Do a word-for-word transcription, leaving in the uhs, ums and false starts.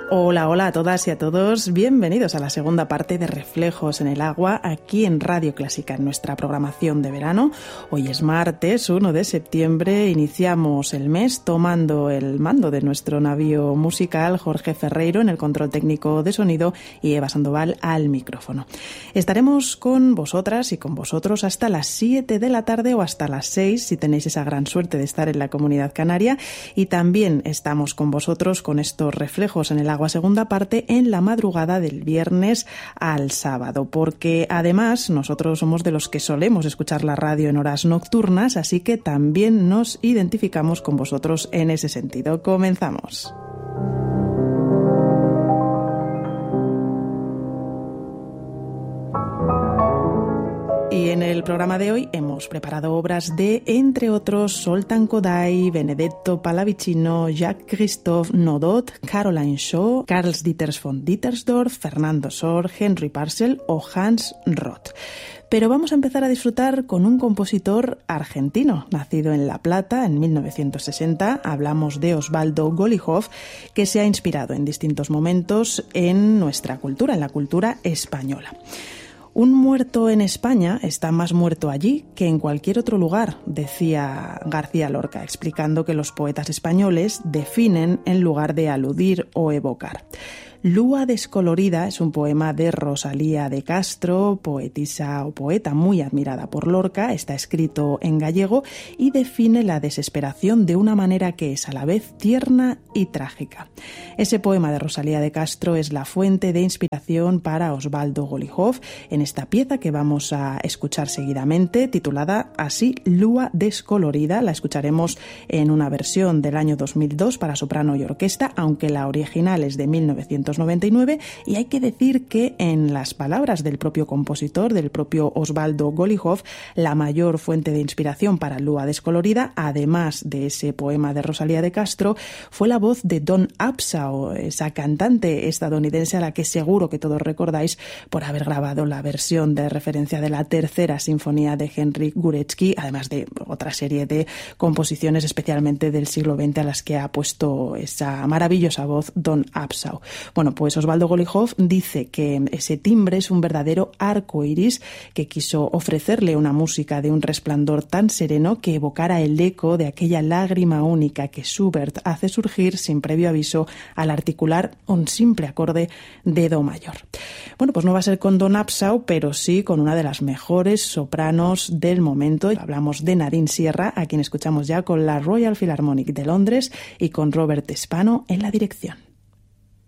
Hola, hola a todas y a todos. Bienvenidos a la segunda parte de Reflejos en el Agua, aquí en Radio Clásica, en nuestra programación de verano. Hoy es martes, primero de septiembre. Iniciamos el mes tomando el mando de nuestro navío musical, Jorge Ferreiro en el control técnico de sonido y Eva Sandoval al micrófono. Estaremos con vosotras y con vosotros hasta las siete de la tarde o hasta las seis, si tenéis esa gran suerte de estar en la Comunidad Canaria. Y también estamos con vosotros con estos Reflejos en el Agua segunda parte en la madrugada del viernes al sábado, porque además nosotros somos de los que solemos escuchar la radio en horas nocturnas, así que también nos identificamos con vosotros en ese sentido. Comenzamos. Y en el programa de hoy hemos preparado obras de, entre otros, Zoltán Kodály, Benedetto Pallavicino, Jacques-Christophe Nodot, Caroline Shaw, Carl Dieters von Dittersdorf, Fernando Sor, Henry Purcell o Hans Roth. Pero vamos a empezar a disfrutar con un compositor argentino, nacido en La Plata en mil novecientos sesenta. Hablamos de Osvaldo Golijov, que se ha inspirado en distintos momentos en nuestra cultura, en la cultura española. Un muerto en España está más muerto allí que en cualquier otro lugar, decía García Lorca, explicando que los poetas españoles definen en lugar de aludir o evocar. Lúa descolorida es un poema de Rosalía de Castro, poetisa o poeta muy admirada por Lorca. Está escrito en gallego y define la desesperación de una manera que es a la vez tierna y trágica. Ese poema de Rosalía de Castro es la fuente de inspiración para Osvaldo Golijov en esta pieza que vamos a escuchar seguidamente, titulada así Lúa descolorida. La escucharemos en una versión del año dos mil dos para soprano y orquesta, aunque la original es de mil novecientos noventa y nueve, y hay que decir que en las palabras del propio compositor, del propio Osvaldo Golijov, la mayor fuente de inspiración para Lúa descolorida, además de ese poema de Rosalía de Castro, fue la voz de Dawn Abshaw, esa cantante estadounidense a la que seguro que todos recordáis por haber grabado la versión de referencia de la tercera sinfonía de Henryk Górecki, además de otra serie de composiciones especialmente del siglo veinte a las que ha puesto esa maravillosa voz Dawn Abshaw. Bueno, pues Osvaldo Golijov dice que ese timbre es un verdadero arco iris que quiso ofrecerle una música de un resplandor tan sereno que evocara el eco de aquella lágrima única que Schubert hace surgir sin previo aviso al articular un simple acorde de do mayor. Bueno, pues no va a ser con Dawn Abshaw, pero sí con una de las mejores sopranos del momento. Hablamos de Nadine Sierra, a quien escuchamos ya con la Royal Philharmonic de Londres y con Robert Spano en la dirección.